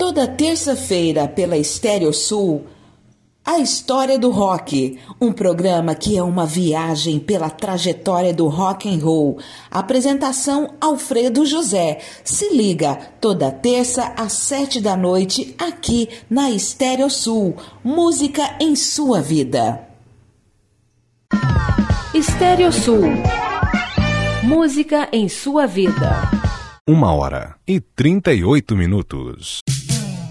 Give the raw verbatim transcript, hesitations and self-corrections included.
Toda terça-feira pela Estéreo Sul, A História do Rock, um programa que é uma viagem pela trajetória do rock and roll. Apresentação Alfredo José. Se liga, toda terça às sete da noite, aqui na Estéreo Sul. Música em sua vida. Estéreo Sul. Música em sua vida. Uma hora e trinta e oito minutos.